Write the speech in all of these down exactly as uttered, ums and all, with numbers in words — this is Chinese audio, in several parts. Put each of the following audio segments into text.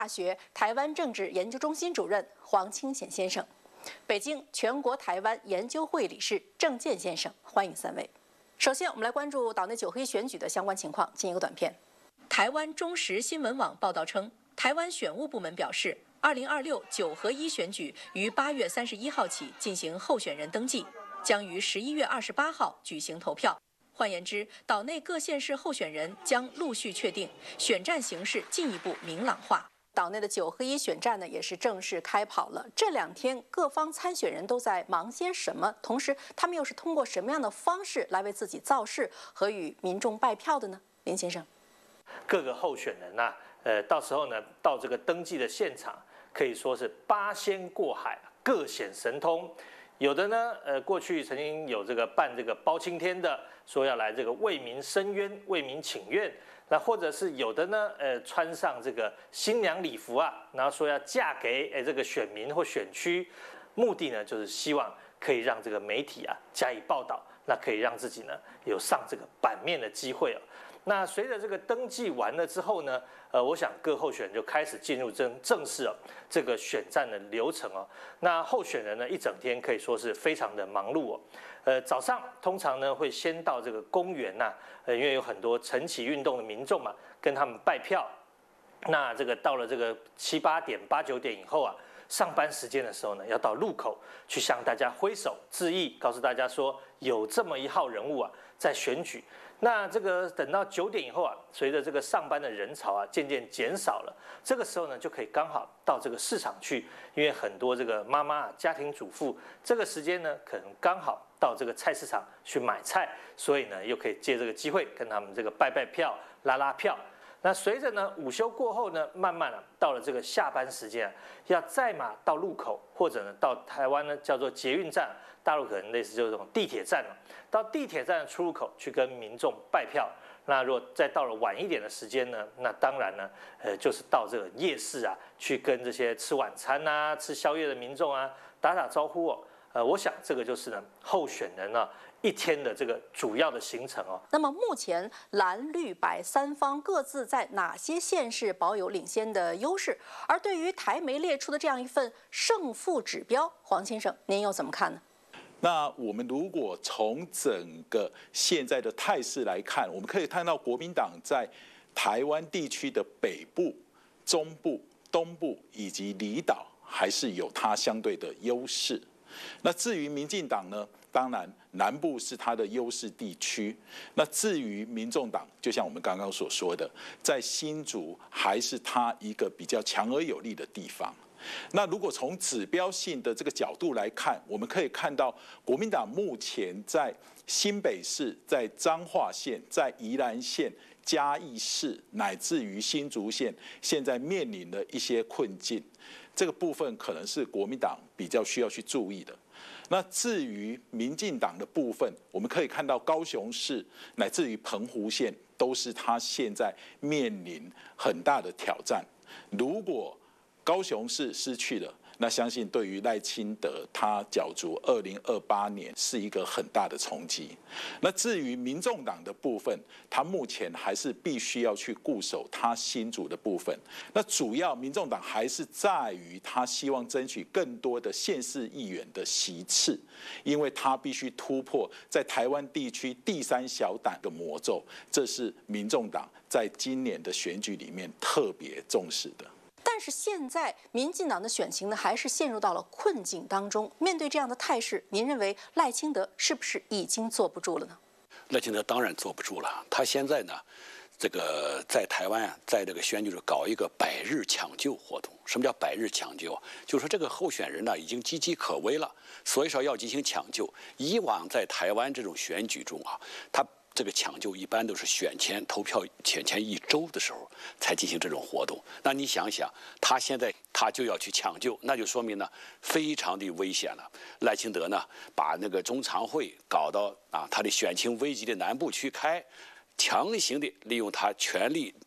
大学台湾政治研究中心主任黄清显先生，北京全国台湾研究会理事郑健先生，欢迎三位。首先，我们来关注岛内九合一选举的相关情况，进一个短片。台湾中时新闻网报道称，台湾选务部门表示，二零二六九合一选举于八月三十一号起进行候选人登记，将于十一月二十八号举行投票。换言之，岛内各县市候选人将陆续确定，选战形势进一步明朗化。岛内的九合一选战呢，也是正式开跑了。这两天各方参选人都在忙些什么？同时，他们又是通过什么样的方式来为自己造势和与民众拜票的呢？林先生， 各个候选人啊，呃，到时候呢，到这个登记的现场，可以说是八仙过海，各显神通。有的呢，呃，过去曾经有这个办这个包青天的，说要来这个为民伸冤、为民请愿。那或者是有的呢，呃，穿上这个新娘礼服啊，然后说要嫁给呃这个选民或选区，目的呢就是希望可以让这个媒体啊加以报道，那可以让自己呢有上这个版面的机会哦。那随着这个登记完了之后呢，呃，我想各候选人就开始进入正正式哦这个选战的流程哦。那候选人呢一整天可以说是非常的忙碌哦。呃，早上通常呢会先到这个公园呐、啊，呃，因为有很多晨起运动的民众嘛，跟他们拜票。那这个到了这个七八点、八九点以后啊，上班时间的时候呢，要到路口去向大家挥手致意，告诉大家说有这么一号人物啊在选举。那这个等到九点以后啊，随着这个上班的人潮啊渐渐减少了，这个时候呢就可以刚好到这个市场去，因为很多这个妈妈、家庭主妇这个时间呢可能刚好到这个菜市场去买菜，所以呢又可以借这个机会跟他们这个拜拜票、拉拉票。那随着呢午休过后呢，慢慢啊到了这个下班时间啊，要再嘛到路口，或者呢到台湾呢叫做捷运站，大陆可能类似就是这种地铁站了，到地铁站的出入口去跟民众拜票。那如果再到了晚一点的时间呢，那当然呢，呃就是到这个夜市啊，去跟这些吃晚餐啊、吃宵夜的民众啊打打招呼哦。呃，我想这个就是呢候选人呢一天的这个主要的行程哦。 那么目前蓝绿白三方各自在哪些县市保有领先的优势？而对于台媒列出的这样一份胜负指标，黄先生您又怎么看呢？ 那我们如果从整个现在的态势来看，我们可以看到国民党在台湾地区的北部、中部、东部以及离岛还是有它相对的优势。那至于民进党呢，当然南部是它的优势地区。那至于民众党，就像我们刚刚所说的，在新竹还是它一个比较强而有力的地方。那如果从指标性的这个角度来看，我们可以看到国民党目前在新北市、在彰化县、在宜兰县、嘉义市乃至于新竹县，现在面临的一些困境。这个部分可能是国民党比较需要去注意的。那至于民进党的部分，我们可以看到高雄市乃至于澎湖县都是他现在面临很大的挑战。如果高雄市失去了，那相信对于赖清德他角逐二零二八年是一个很大的冲击。那至于民众党的部分，他目前还是必须要去固守他新竹的部分。那主要民众党还是在于他希望争取更多的县市议员的席次，因为他必须突破在台湾地区第三小党的魔咒，这是民众党在今年的选举里面特别重视的。 但是现在民进党的选情呢，还是陷入到了困境当中。面对这样的态势，您认为赖清德是不是已经坐不住了呢？ 赖清德当然坐不住了。他现在呢，这个在台湾啊，在这个选举中搞一个百日抢救活动。什么叫百日抢救？就是说这个候选人呢已经岌岌可危了，所以说要进行抢救。以往在台湾这种选举中啊，他这个抢救一般都是选前投票选前一周的时候才进行这种活动。那你想想，他现在他就要去抢救，那就说明呢非常的危险了。赖清德呢把那个中常会搞到啊他的选情危急的南部区开，强行的利用他权力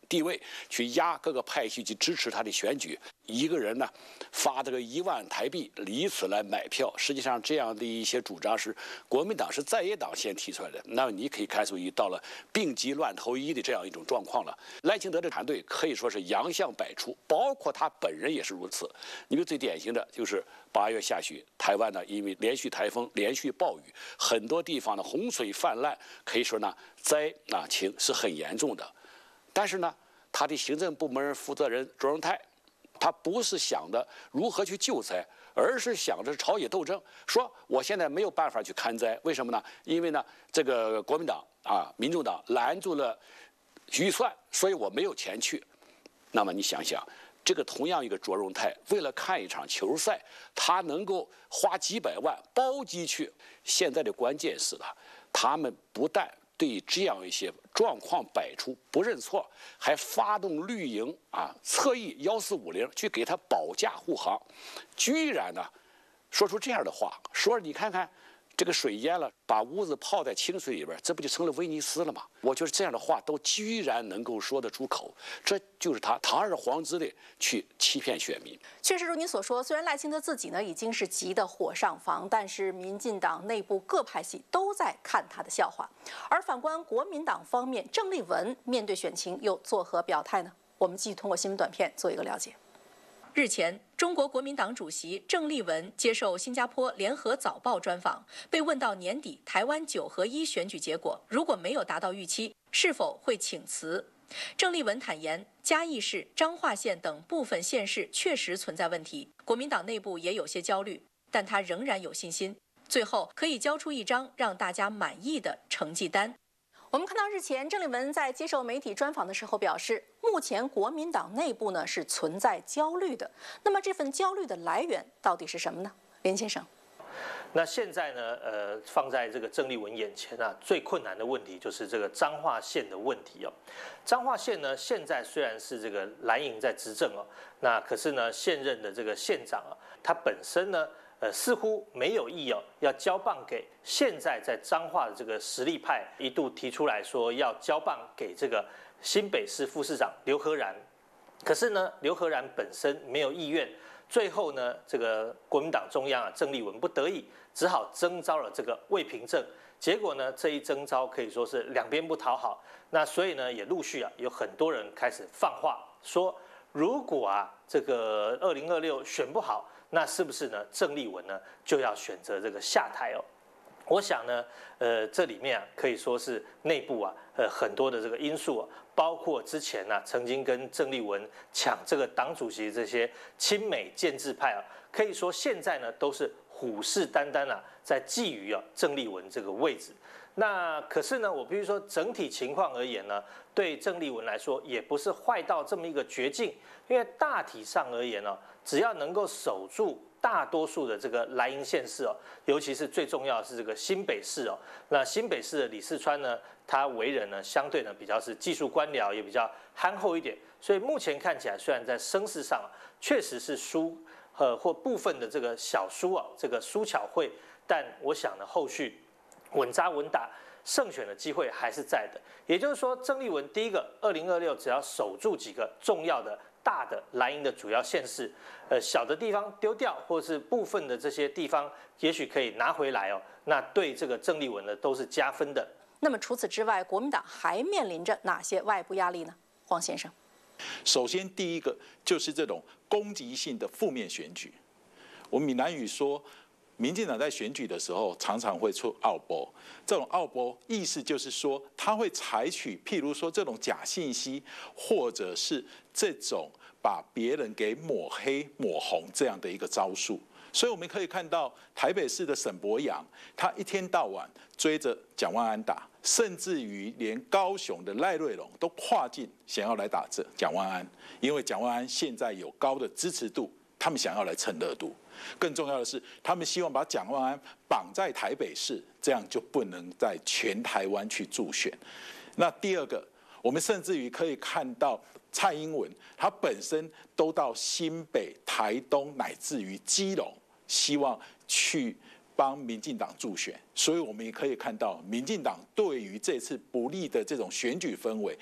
地位，去压各个派系去支持他的选举。一个人呢，发这个一万台币，以此来买票。实际上，这样的一些主张是国民党是在野党先提出来的。那么你可以看出，已到了病急乱投医的这样一种状况了。赖清德的团队可以说是洋相百出，包括他本人也是如此。你们最典型的就是八月下旬，台湾呢因为连续台风、连续暴雨，很多地方的洪水泛滥，可以说呢灾啊情是很严重的。但是呢，他的行政部门负责人卓荣泰，他不是想着如何去救灾，而是想着朝野斗争，说我现在没有办法去看灾，为什么呢？因为呢，这个国民党啊、民众党拦住了预算，所以我没有钱去。那么你想想，这个同样一个卓荣泰，为了看一场球赛，他能够花几百万包机去。现在的关键是呢，他们不但对这样一些状况摆出不认错，还发动绿营啊，侧翼幺四五零去给他保驾护航，居然呢说出这样的话，说你看看这个水淹了，把屋子泡在清水里边，这不就成了威尼斯了吗？我觉得这样的话都居然能够说得出口，这就是他堂而皇之的去欺骗选民。 确实如您所说，虽然赖清德自己呢已经是急得火上房，但是民进党内部各派系都在看他的笑话。而反观国民党方面，郑丽文面对选情又作何表态呢？我们继续通过新闻短片做一个了解。日前，中国国民党主席郑丽文接受新加坡联合早报专访，被问到年底台湾九合一选举结果如果没有达到预期，是否会请辞？郑丽文坦言，嘉义市、彰化县等部分县市确实存在问题，国民党内部也有些焦虑，但他仍然有信心，最后可以交出一张让大家满意的成绩单。我们看到日前郑丽文在接受媒体专访的时候表示，目前国民党内部呢是存在焦虑的。那么这份焦虑的来源到底是什么呢？连先生。 那现在呢，呃，放在这个郑丽文眼前啊，最困难的问题就是这个彰化县的问题哦。彰化县呢，现在虽然是这个蓝营在执政哦，那可是呢，现任的这个县长啊，他本身呢，呃，似乎没有意哦，要交棒给现在在彰化的这个实力派，一度提出来说要交棒给这个新北市副市长刘和然，可是呢，刘和然本身没有意愿。最后呢，这个国民党中央啊，郑丽文不得已只好征召了这个魏平正。结果呢，这一征召可以说是两边不讨好。那所以呢，也陆续啊有很多人开始放话说，如果啊这个二零二六选不好，那是不是呢郑丽文呢就要选择这个下台哦？我想呢，呃，这里面啊可以说是内部啊，呃很多的这个因素啊，包括之前呢、啊、曾经跟郑丽文抢这个党主席这些亲美建制派啊，可以说现在呢都是虎视眈眈啊，在觊觎啊郑丽文这个位置。那可是呢，我必须说整体情况而言呢，对郑丽文来说也不是坏到这么一个绝境，因为大体上而言呢，只要能够守住大多数的这个蓝营县市哦，尤其是最重要的是这个新北市哦。那新北市的李四川呢，他为人呢相对呢比较是技术官僚，也比较憨厚一点，所以目前看起来虽然在声势上确实是输，呃或部分的这个小输啊，这个输巧会，但我想呢后续稳扎稳打，胜选的机会还是在的。也就是说，郑丽文第一个二零二六只要守住几个重要的大的蓝营的主要县市，呃，小的地方丢掉，或是部分的这些地方，也许可以拿回来哦。那对这个郑丽文呢，都是加分的。 那么除此之外，国民党还面临着哪些外部压力呢？黄先生， 首先第一个就是这种攻击性的负面选举。我们闽南语说，民进党在选举的时候常常会出奥波，这种奥波意思就是说，他会采取譬如说这种假信息，或者是这种把别人给抹黑、抹红这样的一个招数。所以我们可以看到，台北市的沈伯洋，他一天到晚追着蒋万安打，甚至于连高雄的赖瑞隆都跨境想要来打这蒋万安，因为蒋万安现在有高的支持度，他们想要来蹭热度。更重要的是，他们希望把蒋万安绑在台北市，这样就不能在全台湾去助选。那第二个，我们甚至于可以看到蔡英文，他本身都到新北、台东乃至于基隆，希望去帮民进党助选。所以我们也可以看到，民进党对于这次不利的这种选举氛围，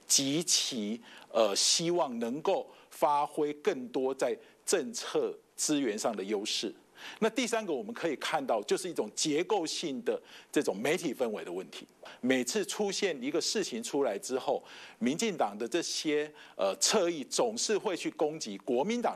极其呃希望能够发挥更多在政策资源上的优势。那第三个我们可以看到，就是一种结构性的这种媒体氛围的问题。每次出现一个事情出来之后，民进党的这些呃侧翼总是会去攻击国民党